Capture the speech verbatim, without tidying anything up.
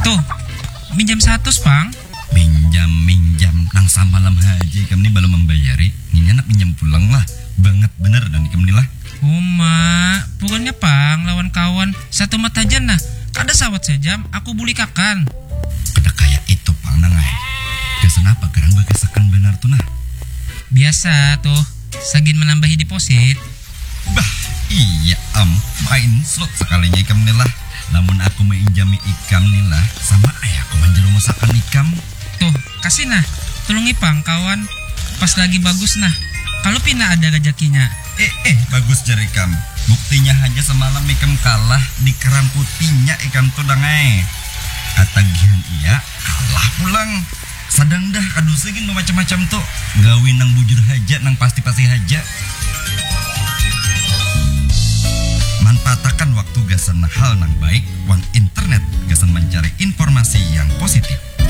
Tuh, minjam satu, Pang. Minjam, minjam. Nang samalam haji ikam ni belum membayari. Ini anak minjam pulang lah. Banget bener dan ikam ni lah. Oh, mak. Pokoknya, Pang, lawan kawan. Satu mata aja nah. Kada sawat sejam, aku buli kakan. Kada kayak itu, Pang, nangai. Kesan apa kerang bagasakan benar tuh nah? Biasa tuh, sagin menambahi deposit. Bah, iya am, main slot sekalinya ikam ni lah. Namun aku menginjami ikam ni lah, sama ayahku manjalo masakan ikam. Tuh, kasih nah. Tolong ipang kawan. Pas lagi bagus nah. Kalau pina ada rezekinya. Eh, eh, bagus jari ikam. Buktinya hanya semalam ikam kalah di kerang putihnya ikam tuh dangai. Katagihan iya, kalah pulang. Sadang dah kadu segin macam-macam tuh. Gawin nang bujur haja, nang pasti-pasti haja. Manfaatkan waktu gasan hal nang baik, wan internet gasan mencari informasi yang positif.